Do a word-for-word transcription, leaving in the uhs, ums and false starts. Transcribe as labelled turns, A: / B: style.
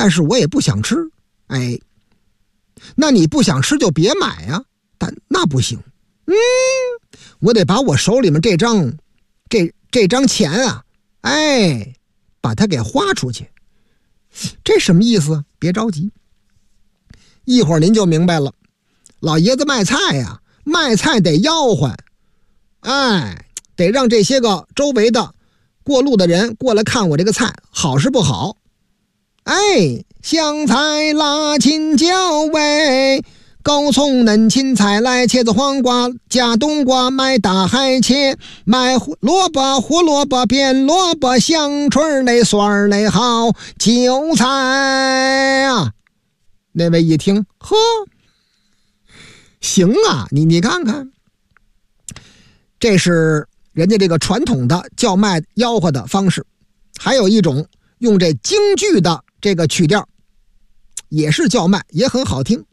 A: 但是我也不想吃。哎，那你不想吃就别买呀。但那不行，嗯，我得把我手里面这张这这张钱啊，哎，把它给花出去。这什么意思？别着急，一会儿您就明白了。老爷子卖菜呀、啊，卖菜得吆喝，哎，得让这些个周围的过路的人过来看我这个菜好是不好。哎，香菜、辣青椒喂，高葱、嫩青菜来，茄子、黄瓜加冬瓜，买大海茄，买萝卜、胡萝卜、扁萝卜，香椿嘞、蒜嘞好，韭菜啊！那位一听，呵，行啊，你你看看，这是人家这个传统的叫卖吆喝的方式。还有一种用这京剧的这个曲调，也是叫卖，也很好听。